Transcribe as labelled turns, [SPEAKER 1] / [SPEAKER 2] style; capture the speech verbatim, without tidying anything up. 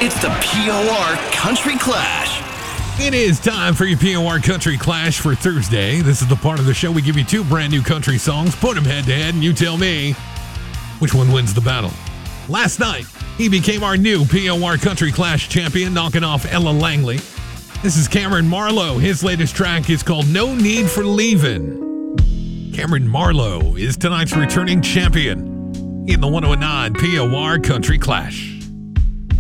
[SPEAKER 1] It's the P O R Country Clash.
[SPEAKER 2] It is time for your P O R Country Clash for Thursday. This is the part of the show we give you two brand new country songs, put them head to head, and you tell me which one wins the battle. Last night, he became our new P O R Country Clash champion, knocking off Ella Langley. This is Cameron Marlowe. His latest track is called No Need for Leavin'. Cameron Marlowe is tonight's returning champion in the one oh nine P O R Country Clash.